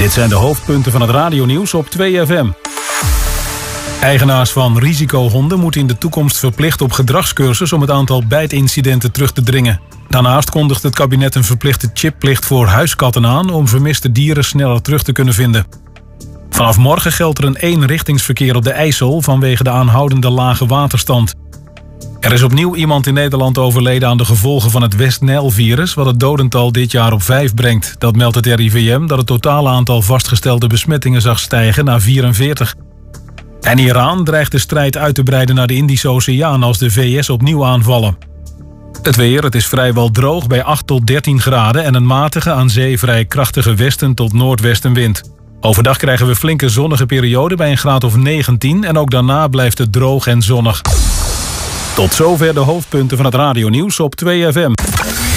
Dit zijn de hoofdpunten van het radionieuws op 2FM. Eigenaars van risicohonden moeten in de toekomst verplicht op gedragscursus om het aantal bijtincidenten terug te dringen. Daarnaast kondigt het kabinet een verplichte chipplicht voor huiskatten aan om vermiste dieren sneller terug te kunnen vinden. Vanaf morgen geldt er een eenrichtingsverkeer op de IJssel vanwege de aanhoudende lage waterstand. Er is opnieuw iemand in Nederland overleden aan de gevolgen van het West-Nijl-virus, wat het dodental dit jaar op 5 brengt. Dat meldt het RIVM, dat het totale aantal vastgestelde besmettingen zag stijgen naar 44. En Iran dreigt de strijd uit te breiden naar de Indische Oceaan als de VS opnieuw aanvallen. Het weer, het is vrijwel droog bij 8 tot 13 graden en een matige aan zee vrij krachtige westen tot noordwestenwind. Overdag krijgen we flinke zonnige perioden bij een graad of 19 en ook daarna blijft het droog en zonnig. Tot zover de hoofdpunten van het radionieuws op 2FM.